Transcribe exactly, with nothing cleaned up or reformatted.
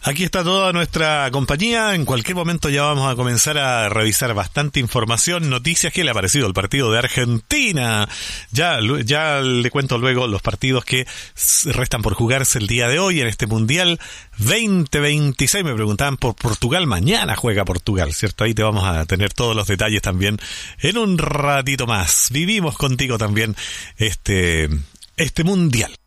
Aquí está toda nuestra compañía. En cualquier momento ya vamos a comenzar a revisar bastante información, noticias. ¿Qué le ha parecido el partido de Argentina? Ya, ya le cuento luego los partidos que restan por jugarse el día de hoy en este Mundial veinte veintiséis. Me preguntaban por Portugal. Mañana juega Portugal, ¿cierto? Ahí te vamos a tener todos los detalles también en un ratito más. Vivimos contigo también este, este Mundial.